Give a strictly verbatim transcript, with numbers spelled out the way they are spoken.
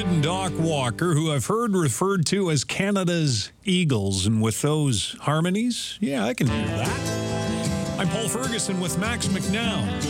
David and Doc Walker, who I've heard referred to as Canada's Eagles. And with those harmonies, yeah, I can hear that. I'm Paul Ferguson with Max McNown.